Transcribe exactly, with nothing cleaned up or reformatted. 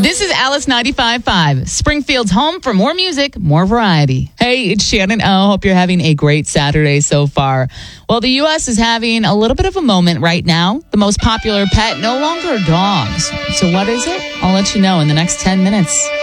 This is Alice ninety-five point five, Springfield's home for more music, more variety. Hey, it's Shannon O. Hope you're having a great Saturday so far. Well, the U S is having a little bit of a moment right now. The most popular pet no longer dogs. So what is it? I'll let you know in the next ten minutes.